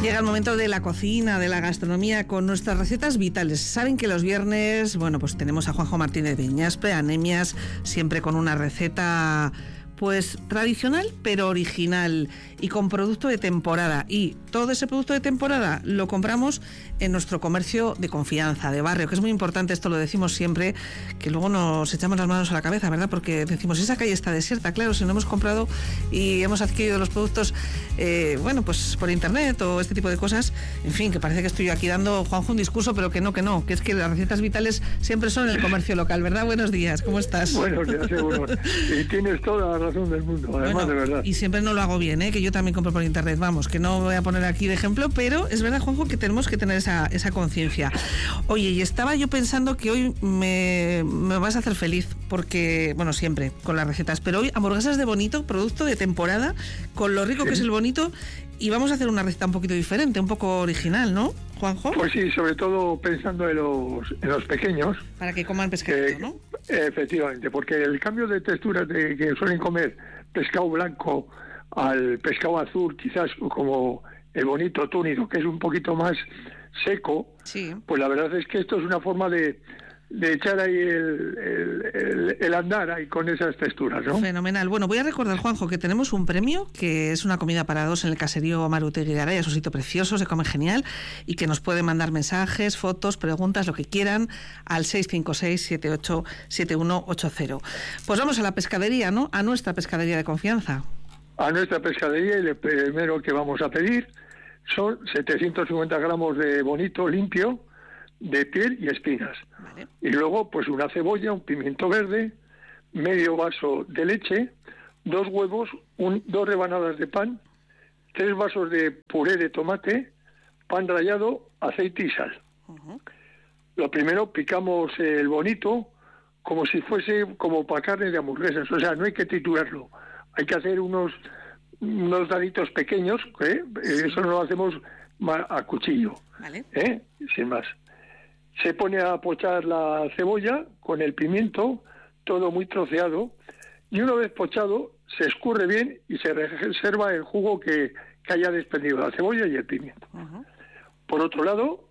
Llega el momento de la cocina, de la gastronomía, con nuestras recetas vitales. Saben que los viernes, bueno, pues tenemos a Juanjo Martínez Viñaspe, Anemias, siempre con una receta pues tradicional, pero original y con producto de temporada. Y todo ese producto de temporada lo compramos en nuestro comercio de confianza, de barrio, que es muy importante, esto lo decimos siempre, que luego nos echamos las manos a la cabeza, ¿verdad? Porque decimos, esa calle está desierta, claro, si no hemos comprado y hemos adquirido los productos, bueno, pues por internet o este tipo de cosas, en fin, que parece que estoy aquí dando, Juanjo, un discurso, pero que no, que es que las recetas vitales siempre son en el comercio local, ¿verdad? Buenos días, ¿cómo estás? Buenos días, seguro. Y tienes toda la razón del mundo, además, bueno, de verdad. Y siempre no lo hago bien, que yo también compro por internet, vamos, que no voy a poner aquí de ejemplo, pero es verdad, Juanjo, que tenemos que tener esa conciencia. Oye, y estaba yo pensando que hoy me vas a hacer feliz, porque, bueno, siempre con las recetas, pero hoy hamburguesas de bonito, producto de temporada, con lo rico que es el bonito, y vamos a hacer una receta un poquito diferente, un poco original, ¿no, Juanjo? Pues sí, sobre todo pensando en los pequeños. Para que coman pescadito, ¿no? Efectivamente, porque el cambio de texturas de que suelen comer pescado blanco al pescado azul, quizás como el bonito túnido, que es un poquito más seco, sí. Pues la verdad es que esto es una forma de echar ahí el andar ahí con esas texturas, ¿no? Fenomenal. Bueno, voy a recordar, Juanjo, que tenemos un premio, que es una comida para dos en el caserío Marutegui de Araya, es un sitio precioso, se come genial, y que nos puede mandar mensajes, fotos, preguntas, lo que quieran, al 656-787180. Pues vamos a la pescadería, ¿no? A nuestra pescadería de confianza. A nuestra pescadería, y lo primero que vamos a pedir son 750 gramos de bonito limpio, de piel y espinas. Vale. Y luego, pues una cebolla, un pimiento verde, medio vaso de leche, 2 huevos, 2 rebanadas de pan, 3 vasos de puré de tomate, pan rallado, aceite y sal. Uh-huh. Lo primero, picamos el bonito como si fuese como para carne de hamburguesas, o sea, no hay que triturarlo, hay que hacer unos daditos pequeños, eso no lo hacemos a cuchillo, vale. Sin más. Se pone a pochar la cebolla con el pimiento, todo muy troceado, y una vez pochado se escurre bien y se reserva el jugo que haya desprendido la cebolla y el pimiento. Uh-huh. Por otro lado,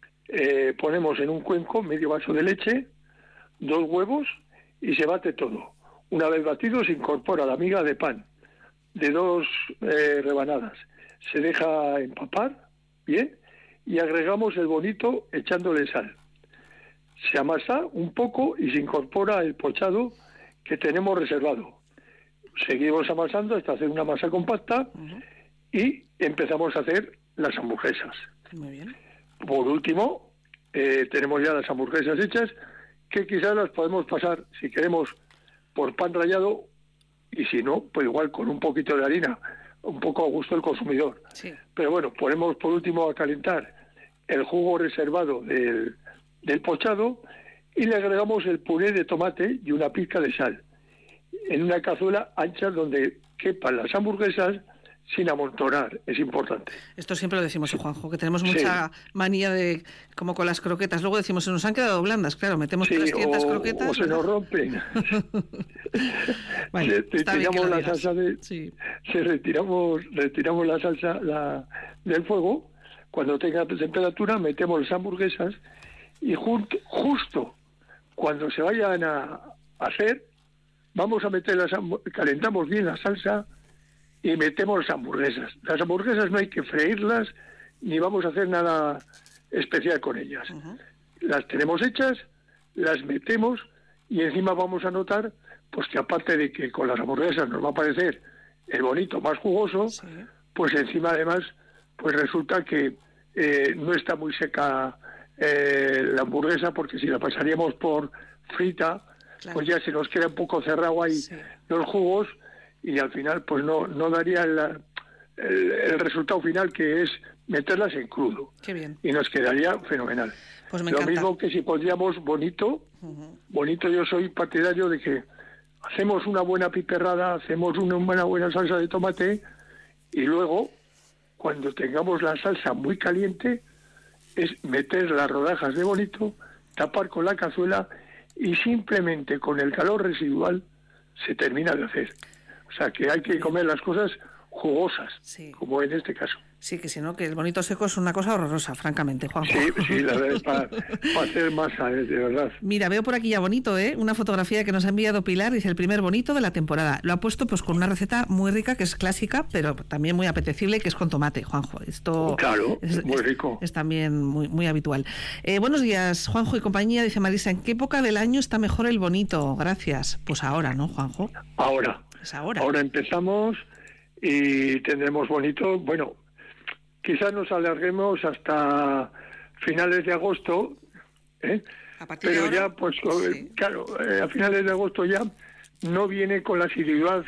ponemos en un cuenco medio vaso de leche, 2 huevos y se bate todo. Una vez batido se incorpora la miga de pan de 2 rebanadas. Se deja empapar bien y agregamos el bonito echándole sal. Se amasa un poco y se incorpora el pochado que tenemos reservado. Seguimos amasando hasta hacer una masa compacta. Uh-huh. Y empezamos a hacer las hamburguesas. Muy bien. Por último, tenemos ya las hamburguesas hechas, que quizás las podemos pasar, si queremos, por pan rallado, y si no, pues igual con un poquito de harina, un poco a gusto del consumidor. Sí. Pero bueno, ponemos por último a calentar el jugo reservado del pochado y le agregamos el puré de tomate y una pizca de sal en una cazuela ancha donde quepan las hamburguesas sin amontonar, es importante. Esto siempre lo decimos, Juanjo, que tenemos mucha manía de, como con las croquetas, luego decimos, se nos han quedado blandas, claro, metemos 300 croquetas. O se nos rompen. Bueno, retiramos la salsa retiramos la salsa del fuego, cuando tenga temperatura metemos las hamburguesas y justo cuando se vayan a hacer, vamos a meter calentamos bien la salsa y metemos las hamburguesas. Las hamburguesas no hay que freírlas ni vamos a hacer nada especial con ellas. Uh-huh. Las tenemos hechas, las metemos y encima vamos a notar pues que aparte de que con las hamburguesas nos va a parecer el bonito más jugoso, sí, pues encima además pues resulta que no está muy seca la hamburguesa, porque si la pasaríamos por frita, claro, pues ya se nos queda un poco cerrado ahí, sí, los jugos, y al final pues no daría el resultado final, que es meterlas en crudo. Qué bien. Y nos quedaría fenomenal. Pues me Lo encanta. mismo que si pondríamos bonito. Uh-huh. Bonito, yo soy partidario de que hacemos una buena piperrada, hacemos una buena salsa de tomate y luego, cuando tengamos la salsa muy caliente, es meter las rodajas de bonito, tapar con la cazuela y simplemente con el calor residual se termina de hacer. O sea que hay que comer las cosas jugosas, Sí. como en este caso. Sí, que si no, que el bonito seco es una cosa horrorosa, francamente, Juanjo. Sí, la verdad, para hacer masa, de verdad. Mira, veo por aquí ya bonito, una fotografía que nos ha enviado Pilar, dice el primer bonito de la temporada. Lo ha puesto pues con una receta muy rica, que es clásica, pero también muy apetecible, que es con tomate, Juanjo. Esto claro, muy rico. Es también muy habitual. Buenos días, Juanjo y compañía, dice Marisa, ¿en qué época del año está mejor el bonito? Gracias. Pues ahora, ¿no, Juanjo? Ahora. Es ahora. Ahora empezamos y tendremos bonito, bueno, quizás nos alarguemos hasta finales de agosto, pero ahora, ya, pues sí. Claro, a finales de agosto ya no viene con la asiduidad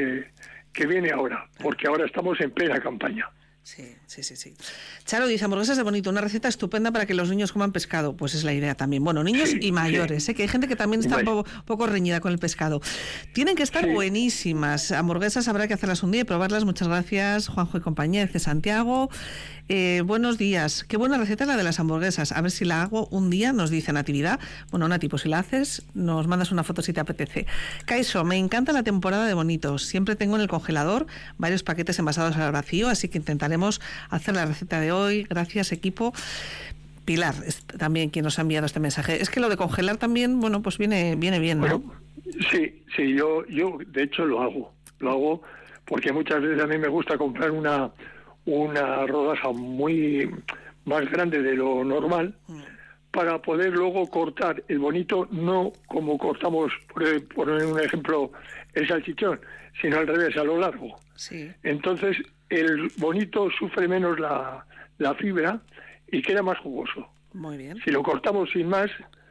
que viene ahora, porque ahora estamos en plena campaña. Sí. Charo dice, hamburguesas de bonito, una receta estupenda para que los niños coman pescado. Pues es la idea también. Bueno, niños y mayores, que hay gente que también está un poco reñida con el pescado. Tienen que estar buenísimas. Hamburguesas habrá que hacerlas un día y probarlas. Muchas gracias, Juanjo y compañía, desde Santiago. Buenos días. Qué buena receta la de las hamburguesas. A ver si la hago un día, nos dice Natividad. Bueno, Nati, pues si la haces, nos mandas una foto si te apetece. Kaiso, me encanta la temporada de bonitos. Siempre tengo en el congelador varios paquetes envasados al vacío, así que intentaremos hacer la receta de hoy. Gracias, equipo. Pilar es también quien nos ha enviado este mensaje. Es que lo de congelar también, bueno, pues viene bien, ¿no? Bueno, sí, yo de hecho lo hago porque muchas veces a mí me gusta comprar una rodaja muy más grande de lo normal para poder luego cortar el bonito, no como cortamos, por poner un ejemplo, el salchichón, sino al revés, a lo largo. Sí. Entonces el bonito sufre menos la fibra y queda más jugoso. Muy bien. Si lo cortamos sin más,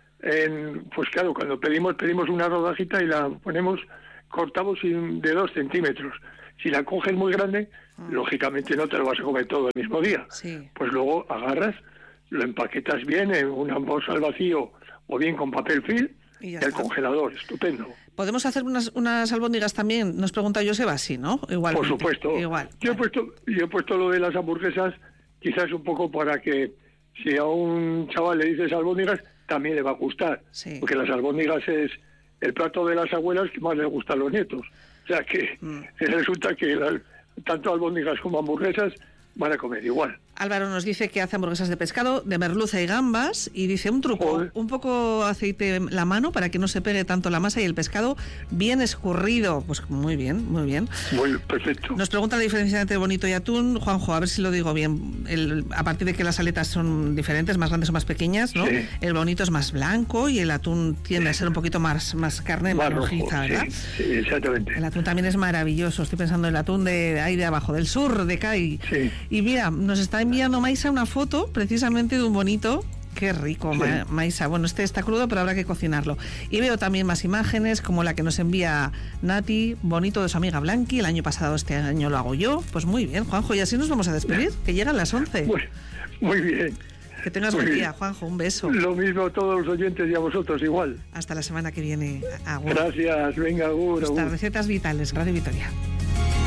pues claro, cuando pedimos una rodajita y la cortamos de 2 centímetros. Si la coges muy grande, lógicamente no te lo vas a comer todo el mismo día. Sí. Pues luego agarras, lo empaquetas bien en una bolsa al vacío o bien con papel film y al congelador. Estupendo. ¿Podemos hacer unas albóndigas también? Nos pregunta Joseba, sí, ¿no? Igual. Por supuesto. Igual. Yo he puesto lo de las hamburguesas quizás un poco para que si a un chaval le dices albóndigas, también le va a gustar. Sí. Porque las albóndigas es el plato de las abuelas que más les gusta a los nietos. O sea que resulta que tanto albóndigas como hamburguesas van a comer igual. Álvaro nos dice que hace hamburguesas de pescado, de merluza y gambas, y dice un truco, un poco aceite en la mano para que no se pegue tanto la masa y el pescado bien escurrido. Pues muy bien. Muy perfecto. Nos pregunta la diferencia entre bonito y atún. Juanjo, a ver si lo digo bien. A partir de que las aletas son diferentes, más grandes o más pequeñas, ¿no? Sí. El bonito es más blanco y el atún tiende a ser un poquito más carne, más rojiza, ¿verdad? Sí, exactamente. El atún también es maravilloso. Estoy pensando en el atún de ahí de abajo, del sur, de CAI. Sí. Y mira, nos está enviando Maisa una foto precisamente de un bonito. Qué rico, sí. Maisa. Bueno, está crudo, pero habrá que cocinarlo. Y veo también más imágenes, como la que nos envía Nati, bonito de su amiga Blanqui. El año pasado, este año lo hago yo. Pues muy bien, Juanjo, y así nos vamos a despedir, que llegan las 11. Muy bien. Que tengas buen día, Juanjo, un beso. Lo mismo a todos los oyentes y a vosotros igual. Hasta la semana que viene. Agur. Gracias, venga, agur. Estas recetas vitales, Radio Vitoria.